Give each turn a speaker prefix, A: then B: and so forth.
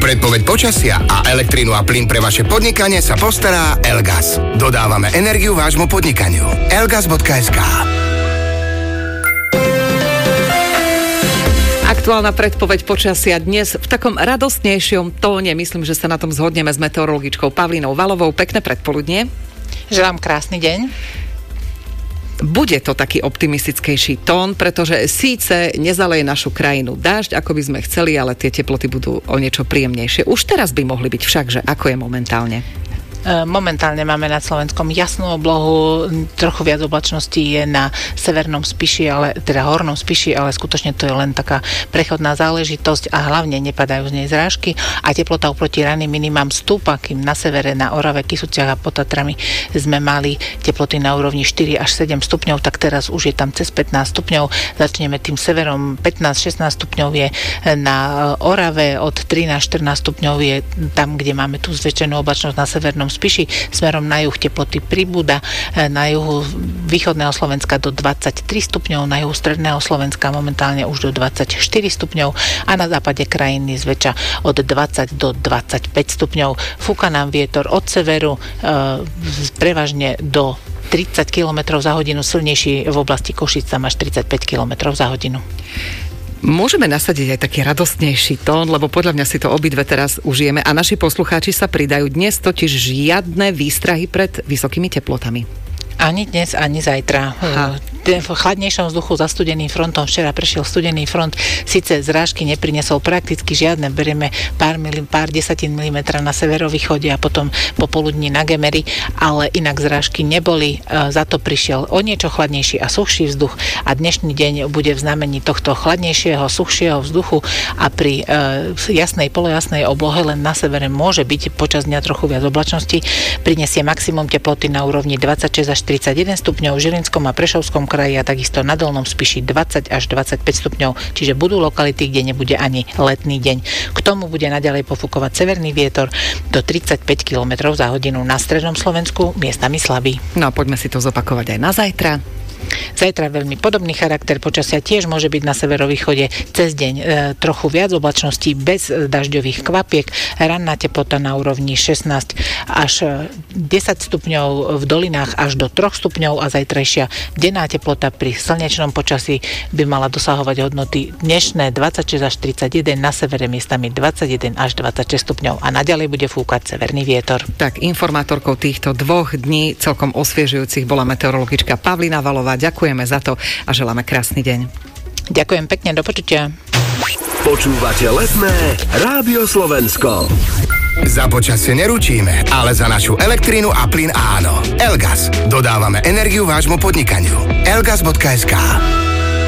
A: predpoveď počasia a elektrínu a plyn pre vaše podnikanie sa postará Elgas. Dodávame energiu vášmu podnikaniu. Elgas.sk.
B: Aktuálna predpoveď počasia dnes v takom radostnejšom tóne. Myslím, že sa na tom zhodneme s meteorologičkou Pavlínou Valovou. Pekné predpoludnie.
C: Želám krásny deň.
B: Bude to taký optimistickejší tón, pretože síce nezaleje našu krajinu dážď, ako by sme chceli, ale tie teploty budú o niečo príjemnejšie. Už teraz by mohli byť však, že ako je momentálne?
C: Momentálne máme nad Slovenskom jasnú oblohu, trochu viac oblačností je na severnom Spiši, teda hornom Spiši, ale skutočne to je len taká prechodná záležitosť a hlavne nepadajú z nej zrážky a teplota oproti raným minimám stúpa, kým na severe, na Orave, Kysuciach a pod Tatrami sme mali teploty na úrovni 4 až 7 stupňov, tak teraz už je tam cez 15 stupňov. Začneme tým severom, 15-16 stupňov je na Orave, od 13-14 stupňov je tam, kde máme tú zväčšenú oblačnosť na severnom Spiši, smerom na juh teploty pribúda, na juhu východného Slovenska do 23 stupňov, na juhu stredného Slovenska momentálne už do 24 stupňov a na západe krajiny zväčša od 20 do 25 stupňov. Fúka nám vietor od severu, prevažne do 30 km za hodinu, silnejší v oblasti Košíc tam až 35 km za hodinu.
B: Môžeme nasadiť aj taký radostnejší tón, lebo podľa mňa si to obidve teraz užijeme a naši poslucháči sa pridajú. Dnes totiž žiadne výstrahy pred vysokými teplotami.
C: Ani dnes, ani zajtra. V chladnejšom vzduchu za studeným frontom včera prešiel studený front. Sice zrážky neprinesol prakticky žiadne, berieme pár desatín milimetra na severovýchode a potom popoludní na Gemery, ale inak zrážky neboli. Za to prišiel o niečo chladnejší a suchší vzduch a dnešný deň bude v znamení tohto chladnejšieho, suchšieho vzduchu a pri jasnej, polojasnej oblohe len na severe môže byť počas dňa trochu viac oblačnosti. Prinesie maximum teploty na úrovni 26 až 31 stupňov, v Žilinskom a Prešovskom kraji a takisto na Dolnom Spiši 20 až 25 stupňov, čiže budú lokality, kde nebude ani letný deň. K tomu bude naďalej pofúkovať severný vietor do 35 km za hodinu na strednom Slovensku, miestami slabý.
B: No a poďme si to zopakovať aj na zajtra.
C: Zajtra veľmi podobný charakter počasia tiež môže byť na severovýchode. Cez deň trochu viac oblačností bez dažďových kvapiek. Ranná teplota na úrovni 16 až 10 stupňov, v dolinách až do 3 stupňov a zajtrajšia denná teplota pri slnečnom počasí by mala dosahovať hodnoty dnešné 26 až 31, na severe miestami 21 až 26 stupňov a naďalej bude fúkať severný vietor.
B: Tak, informátorkou týchto 2 dní celkom osviežujúcich bola meteorologička Pavlína Valová. Ďakujeme za to a želáme krásny deň.
C: Ďakujem pekne, do počutia.
D: Počúvate Letné Rádio Slovensko.
A: Za počasie neručíme, ale za našu elektrínu a plyn áno. Elgas. Dodávame energiu vášmu podnikaniu. Elgas.sk.